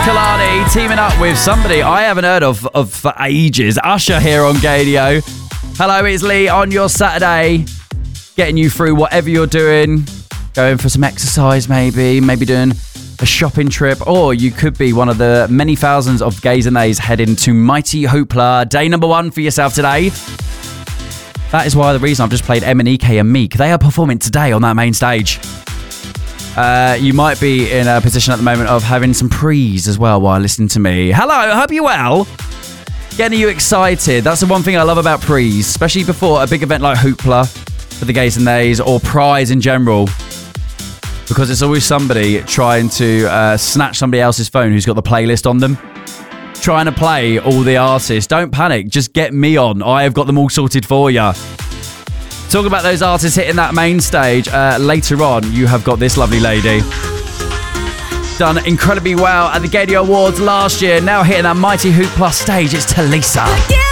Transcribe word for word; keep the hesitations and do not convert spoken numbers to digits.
Kehlani teaming up with somebody I haven't heard of, of for ages. Usher here on Gadio. Hello, it's Lee on your Saturday. Getting you through whatever you're doing. Going for some exercise maybe. Maybe doing a shopping trip. Or you could be one of the many thousands of gays and theys heading to Mighty Hoopla. Day number one for yourself today. That is why the reason I've just played M and E K and Meek. They are performing today on that main stage. Uh, you might be in a position at the moment of having some prees as well while listening to me. Hello, I hope you're well. Getting you excited. That's the one thing I love about prees, especially before a big event like Hoopla for the gays and theys or Prize in general. Because it's always somebody trying to uh, snatch somebody else's phone who's got the playlist on them. Trying to play all the artists. Don't panic, just get me on. I have got them all sorted for you. Talking about those artists hitting that main stage, uh, later on, you have got this lovely lady. Done incredibly well at the Gadio Awards last year. Now hitting that Mighty Hoopla stage, it's Talisa.